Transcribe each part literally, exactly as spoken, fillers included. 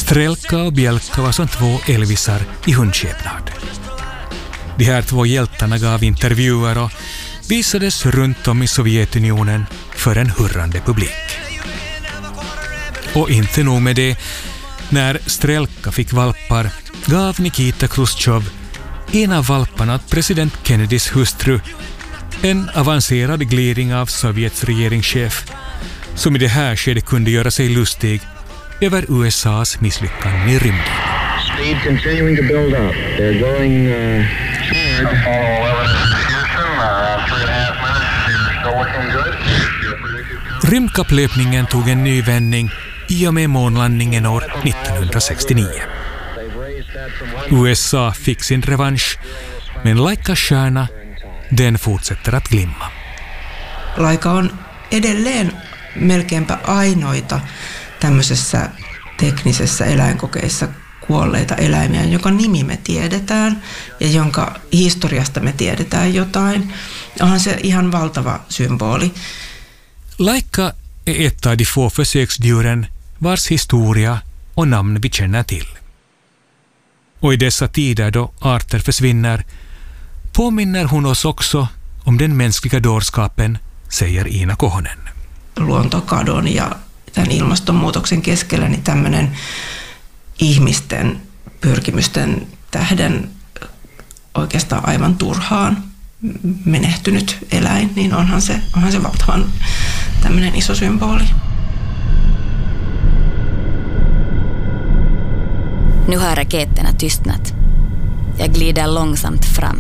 Strelka och Bjelka var som två Elvisar i hundskepnad. De här två hjältarna gav intervjuer och visades runt om i Sovjetunionen för en hurrande publik. Och inte nog med det, när Strelka fick valpar gav Nikita Khrushchev en av valparna åt president Kennedys hustru, en avancerad gliring av Sovjets regeringschef, som i det här skedet kunde göra sig lustig över U S A:s misslyckande i rymden. Speed continuing to build up. They're going uh, Rymdkapplöpningen tog en ny vändning i och med månlandningen år nittonhundrasextionio. U S A fick sin revansch, men Laika-stjärna, den fortsätter att glimma. Laika on edelleen melkeinpä ainoita tämmöisessä teknisessä eläinkokeissa kuolleita eläimiä, jonka nimi me tiedetään ja jonka historiasta me tiedetään jotain. Onhan se ihan valtava symboli. Laika är ett av de få försöksdjuren vars historia och namn vi känner till. Och i dessa tider då arter försvinner påminner hon oss också om den mänskliga dårskapen, säger Iina Kohonen. Luontokadon ja tämän ilmastonmuutoksen keskellä niin tämmöinen ihmisten pyrkimysten tähden oikeastaan aivan turhaan menehtynyt eläin, niin onhan se, onhan se valtavan tämmöinen iso symboli. Nu har raketerna tystnat. Jag glider långsamt fram.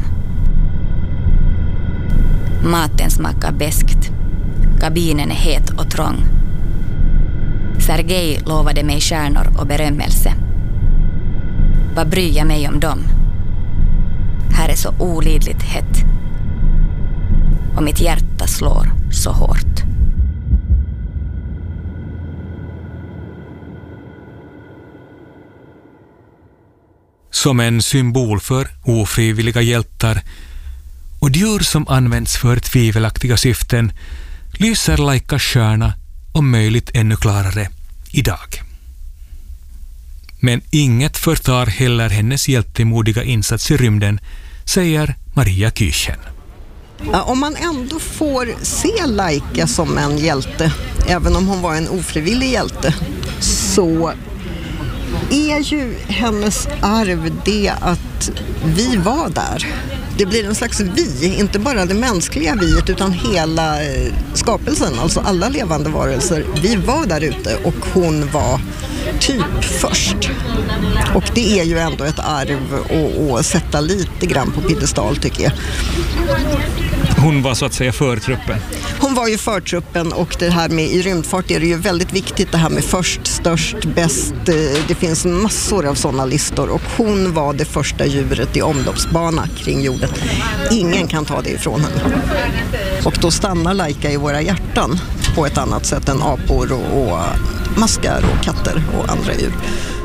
Maten smakar beskt. Kabinen är het och trång. Sergej lovade mig stjärnor och berömmelse. Vad bryr jag mig om dem? Här är så olidligt hett. Och mitt hjärta slår så hårt. Som en symbol för ofrivilliga hjältar och djur som används för tvivelaktiga syften lyser Laikas stjärna om möjligt ännu klarare idag. Men inget förtar heller hennes hjältemodiga insats i rymden, säger Maria Küchen. Om man ändå får se Laika som en hjälte, även om hon var en ofrivillig hjälte, så är ju hennes arv det att vi var där. Det blir en slags vi, inte bara det mänskliga viet utan hela skapelsen, alltså alla levande varelser. Vi var där ute och hon var typ först. Och det är ju ändå ett arv att, att sätta lite grann på piedestal, tycker jag. Hon var så att säga förtruppen. Hon var ju förtruppen, och det här med i rymdfart är det ju väldigt viktigt, det här med först, störst, bäst. Det finns massor av sådana listor, och hon var det första djuret i omloppsbana kring jorden. Ingen kan ta det ifrån henne. Och då stannar Laika i våra hjärtan på ett annat sätt än apor och, och maskar och katter och andra djur.